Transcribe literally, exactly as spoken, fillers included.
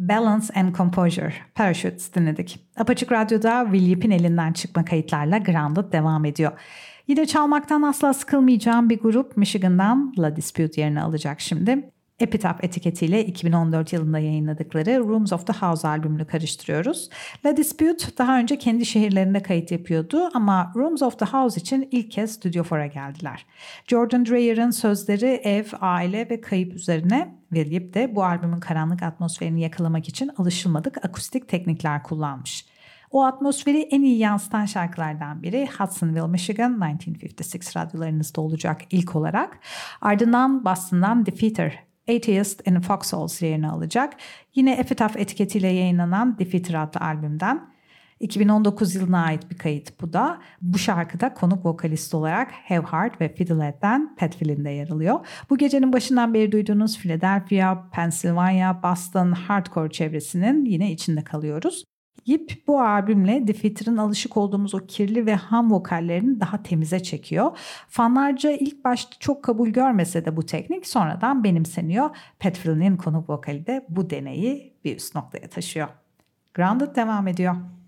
Balance and Composure, Parachutes dinledik. Apaçık Radyo'da Will Yip'in elinden çıkma kayıtlarla Grounded devam ediyor. Yine çalmaktan asla sıkılmayacağım bir grup Michigan'dan La Dispute yerini alacak şimdi. Epitaph etiketiyle iki bin on dört yılında yayınladıkları Rooms of the House albümünü karıştırıyoruz. La Dispute daha önce kendi şehirlerinde kayıt yapıyordu ama Rooms of the House için ilk kez Studio dört'e geldiler. Jordan Dreyer'ın sözleri ev, aile ve kayıp üzerine, Will Yip de bu albümün karanlık atmosferini yakalamak için alışılmadık akustik teknikler kullanmış. O atmosferi en iyi yansıtan şarkılardan biri Hudsonville, Michigan bin dokuz yüz elli altı radyolarınızda olacak ilk olarak. Ardından Boston'dan Defeater, Atheist in Foxholes yerini alacak. Yine Epitaph etiketiyle yayınlanan Defeater adlı albümden. iki bin on dokuz yılına ait bir kayıt bu da. Bu şarkıda konuk vokalist olarak Have Heart ve Fiddlehead'den Pat Flynn de yer alıyor. Bu gecenin başından beri duyduğunuz Philadelphia, Pennsylvania, Boston, hardcore çevresinin yine içinde kalıyoruz. Yip bu albümle Defeater'ın alışık olduğumuz o kirli ve ham vokallerini daha temize çekiyor. Fanlarca ilk başta çok kabul görmese de bu teknik sonradan benimseniyor. Pat Flynn'in konuk vokali de bu deneyi bir üst noktaya taşıyor. Grounded devam ediyor.